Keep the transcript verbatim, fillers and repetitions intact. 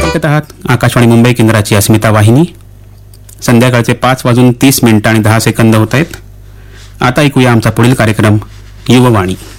ऐकत आहात आकाशवाणी मुंबई केंद्राची अस्मिता वाहिनी. संध्याकाळचे पाच वाजून तीस मिनिटं आणि दहा सेकंद होत आहेत. आता ऐकूया आमचा पुढील कार्यक्रम युववाणी.